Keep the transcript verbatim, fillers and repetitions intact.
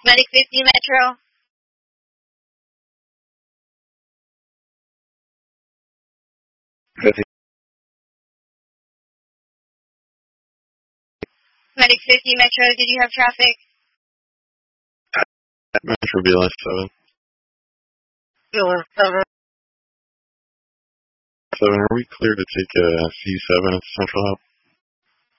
Medic fifty Metro. fifty. Medic fifty Metro, did you have traffic? Metro B L S seven. B L S seven. seven, are we clear to take a C seven at Central Hub?